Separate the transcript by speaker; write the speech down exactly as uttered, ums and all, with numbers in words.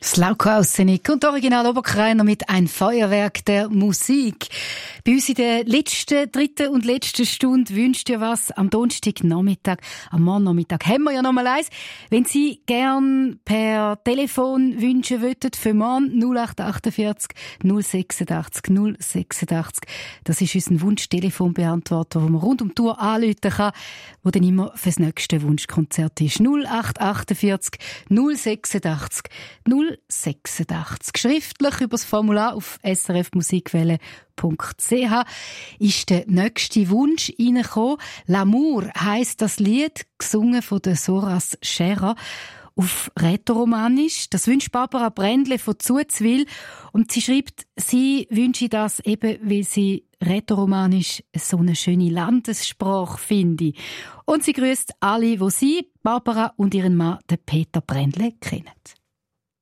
Speaker 1: Slaukaussenig und Original Oberkreiner mit «Ein Feuerwerk der Musik». Bei uns in der letzten, dritten und letzten Stunde wünscht ihr was am Donnerstagnachmittag, am Morgennachmittag haben wir ja noch mal eins. Wenn Sie gern per Telefon wünschen wollten, für morgen null acht achtundvierzig null sechsundachtzig null sechsundachtzig. Das ist unser Wunsch-Telefonbeantworter, wo man rund um die Uhr anrufen kann, wo dann immer fürs nächste Wunschkonzert ist. null acht achtundvierzig null sechsundachtzig null sechsundachtzig. Schriftlich über das Formular auf s r f musikwelle punkt c h ist der nächste Wunsch reingekommen. «L'amour» heisst das Lied, gesungen von der Soras Scherer auf Rätoromanisch. Das wünscht Barbara Brändle von Zuzwil und sie schreibt, sie wünsche das eben, weil sie Rätoromanisch so eine schöne Landessprache finde. Und sie grüßt alle, die sie, Barbara und ihren Mann, den Peter Brändle, kennen.